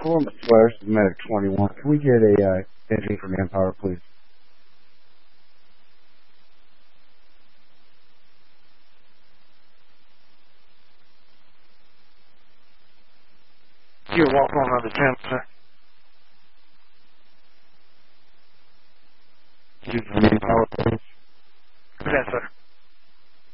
Columbus Flares, Medic 21. Can we get a engine for manpower, please? You're welcome on the 10, sir. Engine for manpower, please. Yes, sir.